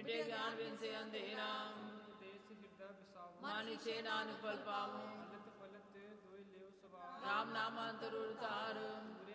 ਵਿਟੇ ਗਿਆਨ ਬਿਨ ਸੇ ਅੰਧੇਰਾ, ਉਪਦੇਸ ਹਿਰਦੈ ਵਿਸਾਵੋ, ਮਨ ਇਛੇ ਨਾਨਕ ਫਲ ਪਾਵੋ। ਪਲਤ ਪਲਤ ਦੋਇ ਲਿਓ ਸਵਾਰ, ਰਾਮ ਨਾਮ ਅੰਤਰ ਉਤਾਰ,